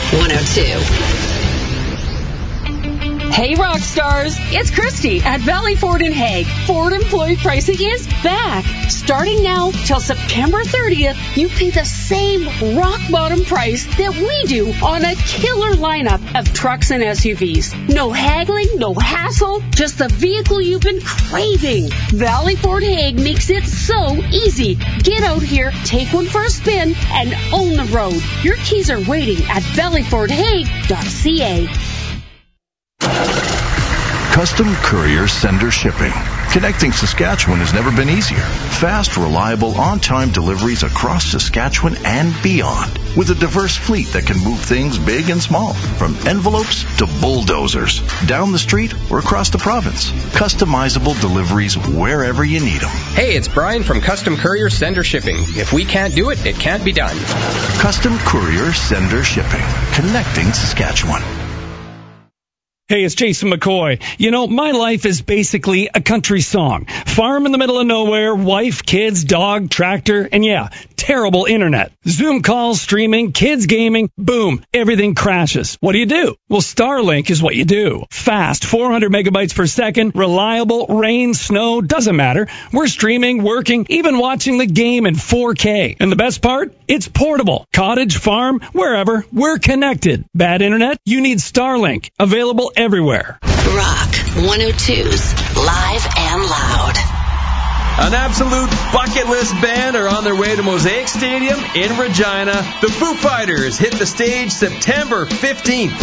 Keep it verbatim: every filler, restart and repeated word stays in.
one oh two. Hey, rock stars, it's Christy at Valley Ford in Hague. Ford employee pricing is back. Starting now till September thirtieth, you pay the same rock bottom price that we do on a killer lineup of trucks and S U Vs. No haggling, no hassle, just the vehicle you've been craving. Valley Ford Hague makes it so easy. Get out here, take one for a spin, and own the road. Your keys are waiting at valley ford hague dot c a. Custom Courier Sender Shipping. Connecting Saskatchewan has never been easier. Fast, reliable, on-time deliveries across Saskatchewan and beyond. With a diverse fleet that can move things big and small. From envelopes to bulldozers. Down the street or across the province. Customizable deliveries wherever you need them. Hey, it's Brian from Custom Courier Sender Shipping. If we can't do it, it can't be done. Custom Courier Sender Shipping. Connecting Saskatchewan. Hey, it's Jason McCoy. You know, my life is basically a country song. Farm in the middle of nowhere, wife, kids, dog, tractor, and yeah, terrible internet. Zoom calls, streaming, kids gaming, boom, everything crashes. What do you do? Well, Starlink is what you do. Fast, four hundred megabytes per second, reliable, rain, snow, doesn't matter. We're streaming, working, even watching the game in four K. And the best part? It's portable. Cottage, farm, wherever, we're connected. Bad internet? You need Starlink. Available everywhere. Rock one oh two's Live and Loud. An absolute bucket list band are on their way to Mosaic Stadium in Regina. The Foo Fighters hit the stage September fifteenth.